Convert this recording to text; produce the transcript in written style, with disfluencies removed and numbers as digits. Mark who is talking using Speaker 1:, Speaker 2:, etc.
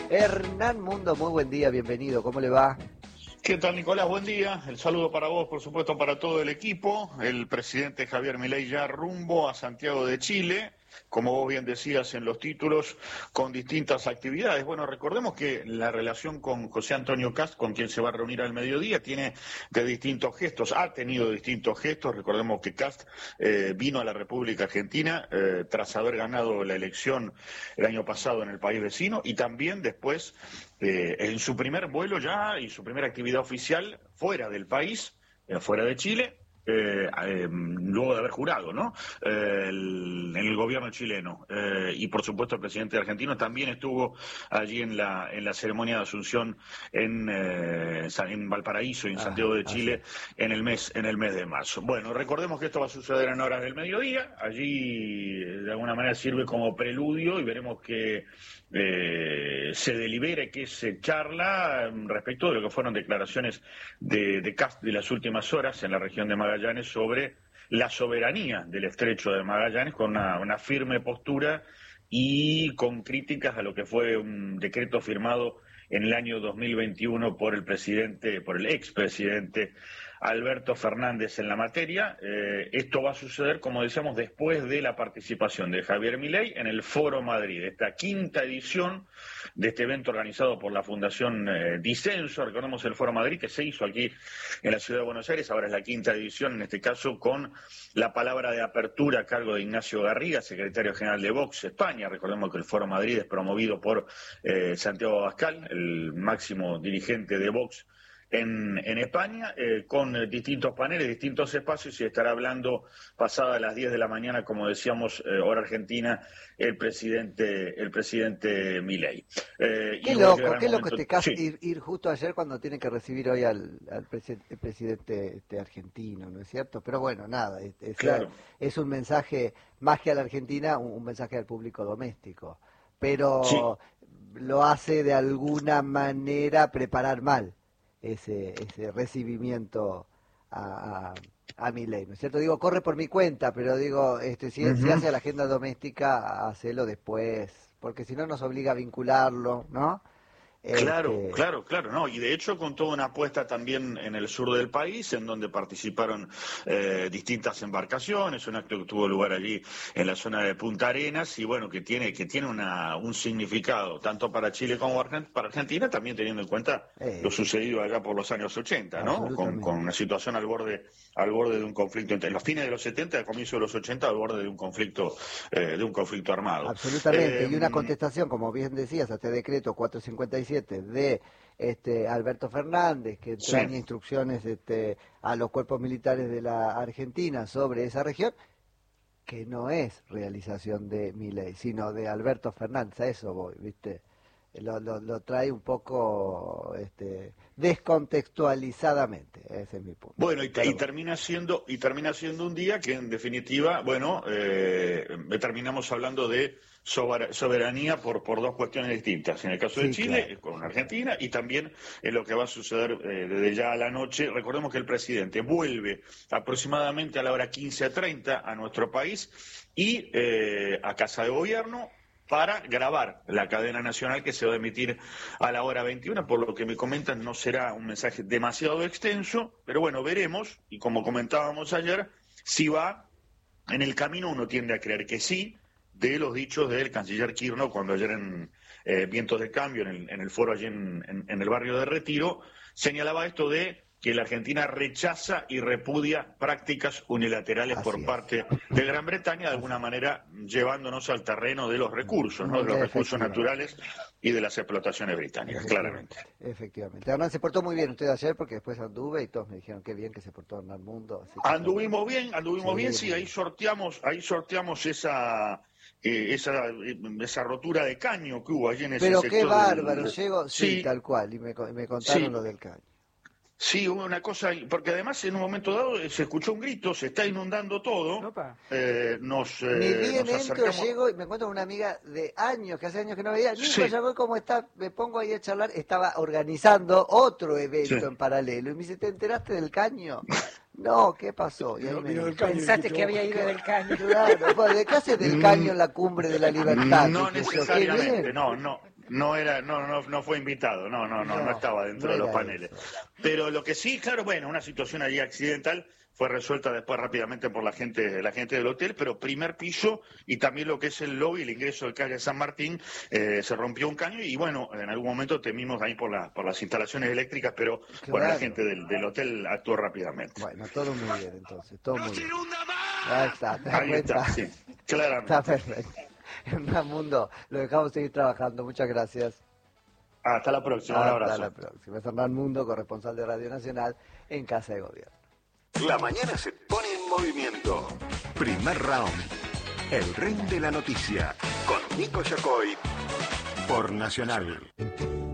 Speaker 1: Hernán Mundo, muy buen día, bienvenido, ¿cómo le va?
Speaker 2: ¿Qué tal, Nicolás? Buen día. El saludo para vos, por supuesto, para todo el equipo. El presidente Javier Milei ya rumbo a Santiago de Chile, como vos bien decías en los títulos, con distintas actividades. Bueno, recordemos que la relación con José Antonio Kast, con quien se va a reunir al mediodía, tiene de distintos gestos, ha tenido distintos gestos. Recordemos que Kast vino a la República Argentina tras haber ganado la elección el año pasado en el país vecino y también después en su primer vuelo ya y su primera actividad oficial fuera del país, fuera de Chile, luego de haber jurado, ¿no? En el gobierno chileno. Y por supuesto el presidente argentino también estuvo allí en la ceremonia de Asunción en Valparaíso y en Santiago de Chile en el mes de marzo. Bueno, recordemos que esto va a suceder en horas del mediodía. Allí de alguna manera sirve como preludio y veremos que se delibere, que se charla respecto de lo que fueron declaraciones de Kast de las últimas horas en la región de Magallanes sobre la soberanía del estrecho de Magallanes, con una firme postura y con críticas a lo que fue un decreto firmado en el año 2021 por el expresidente Alberto Fernández en la materia. Esto va a suceder, como decíamos, después de la participación de Javier Milei en el Foro Madrid, esta quinta edición de este evento organizado por la Fundación Disenso. Recordemos el Foro Madrid que se hizo aquí en la ciudad de Buenos Aires, ahora es la quinta edición, en este caso con la palabra de apertura a cargo de Ignacio Garriga, secretario general de Vox España. Recordemos que el Foro Madrid es promovido por Santiago Abascal, el máximo dirigente de Vox en España, con distintos paneles, distintos espacios, y estará hablando pasadas las 10 de la mañana, como decíamos, hora argentina, el presidente Milei.
Speaker 1: Qué loco este caso, sí. ir justo ayer cuando tiene que recibir hoy al presidente argentino, ¿no es cierto? Pero bueno, nada,
Speaker 2: claro.
Speaker 1: Es un mensaje, más que a la Argentina, un mensaje al público doméstico, pero
Speaker 2: sí.
Speaker 1: Lo hace de alguna manera preparar mal ese recibimiento a Milei, ¿no es cierto? Digo, corre por mi cuenta, pero digo, si hace la agenda doméstica, hacelo después, porque si no nos obliga a vincularlo, ¿no?
Speaker 2: Claro, no, y de hecho con toda una apuesta también en el sur del país, en donde participaron distintas embarcaciones, un acto que tuvo lugar allí en la zona de Punta Arenas, y bueno, que tiene un significado, tanto para Chile como para Argentina, también teniendo en cuenta lo sucedido allá por los años 80, ¿no? Con una situación al borde de un conflicto, entre los fines de los 70 y al comienzo de los 80, al borde de un conflicto armado.
Speaker 1: Absolutamente, y una contestación, como bien decías, a este decreto 457 de Alberto Fernández, que entraña instrucciones a los cuerpos militares de la Argentina sobre esa región, que no es realización de Milei, sino de Alberto Fernández. A eso voy, ¿viste? Lo trae un poco descontextualizadamente, ese es mi punto.
Speaker 2: Bueno, y termina siendo un día que en definitiva, bueno, terminamos hablando de soberanía por dos cuestiones distintas. En el caso de Chile, claro, con Argentina, y también en lo que va a suceder desde ya a la noche. Recordemos que el presidente vuelve aproximadamente a la hora 15:30 a nuestro país y a Casa de Gobierno para grabar la cadena nacional que se va a emitir a la hora 21, por lo que me comentan no será un mensaje demasiado extenso, pero bueno, veremos, y como comentábamos ayer, si va en el camino, uno tiende a creer que sí, de los dichos del canciller Kirchner cuando ayer en Vientos de Cambio, en el foro allí en el barrio de Retiro, señalaba esto de que la Argentina rechaza y repudia prácticas unilaterales por parte de Gran Bretaña, de alguna manera llevándonos al terreno de los recursos, ¿no? De los recursos naturales y de las explotaciones británicas, claramente.
Speaker 1: Efectivamente. Hernán, se portó muy bien usted ayer, porque después anduve y todos me dijeron qué bien que se portó Hernán Mundo. Así que
Speaker 2: anduvimos bien, sí, ahí sorteamos esa rotura de caño que hubo allí en ese sector.
Speaker 1: Pero qué bárbaro, llegó, sí, tal cual, y me contaron lo del caño.
Speaker 2: Sí, hubo una cosa, porque además en un momento dado se escuchó un grito, se está inundando todo.
Speaker 1: Ni bien entro, llego y me encuentro con una amiga de años, que hace años que no veía. Nico, ya voy, ¿cómo está? Me pongo ahí a charlar. Estaba organizando otro evento en paralelo. Y me dice, ¿te enteraste del caño? No, ¿qué pasó? Y ahí
Speaker 3: pensaste que había ido del caño.
Speaker 1: Claro, ¿de qué hace del caño la cumbre de la libertad?
Speaker 2: No necesariamente, no. no fue invitado, no estaba dentro de los paneles.
Speaker 1: Eso.
Speaker 2: Pero lo que sí, claro, bueno, una situación allí accidental fue resuelta después rápidamente por la gente del hotel, pero primer piso y también lo que es el lobby, el ingreso del calle San Martín, se rompió un caño y bueno, en algún momento temimos ahí por las instalaciones eléctricas, pero
Speaker 1: Claro.
Speaker 2: bueno, la gente del hotel actuó rápidamente.
Speaker 1: Bueno, todo muy bien entonces, todo muy bien. Ahí está, ¿te das
Speaker 2: Ahí
Speaker 1: cuenta?
Speaker 2: está, sí, claramente.
Speaker 1: Está perfecto. Hernán Mundo, lo dejamos seguir trabajando, muchas gracias.
Speaker 2: Hasta la próxima, un abrazo.
Speaker 1: Hasta la próxima. Es Hernán Mundo, corresponsal de Radio Nacional en Casa de Gobierno.
Speaker 3: La mañana se pone en movimiento. Primer round. El ring de la noticia. Con Nico Yacoy. Por Nacional.